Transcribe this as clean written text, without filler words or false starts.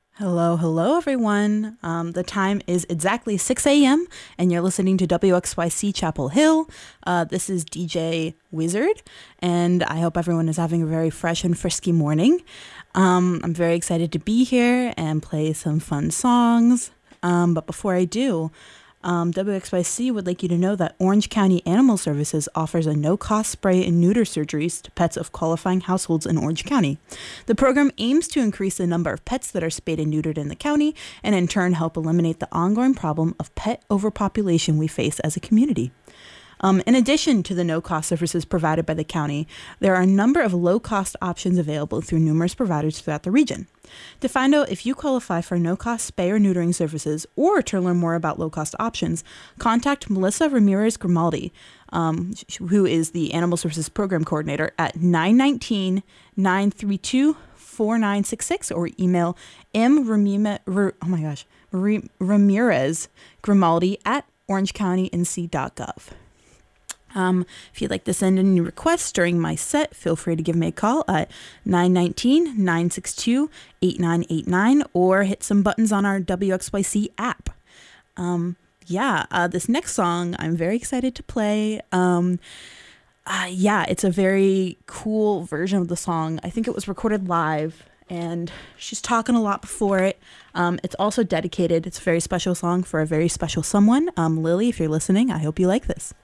Hello, hello, everyone. The time is exactly 6 a.m., and you're listening to WXYC Chapel Hill. This is DJ Wizard, and I hope everyone is having a very fresh and frisky morning. I'm very excited to be here and play some fun songs. But before I do, WXYC would like you to know that Orange County Animal Services offers a no-cost spay and neuter surgeries to pets of qualifying households in Orange County. The program aims to increase the number of pets that are spayed and neutered in the county and in turn help eliminate the ongoing problem of pet overpopulation we face as a community. In addition to the no-cost services provided by the county, there are a number of low-cost options available through numerous providers throughout the region. To find out if you qualify for no-cost spay or neutering services or to learn more about low-cost options, contact Melissa Ramirez Grimaldi, who is the Animal Services Program Coordinator at 919-932-4966 or email Ramirez Grimaldi at orangecountync.gov. If you'd like to send any requests during my set, feel free to give me a call at 919-962-8989 or hit some buttons on our WXYC app. This next song I'm very excited to play. It's a very cool version of the song. I think it was recorded live and she's talking a lot before it. It's also dedicated. It's a very special song for a very special someone. Lily, if you're listening, I hope you like this.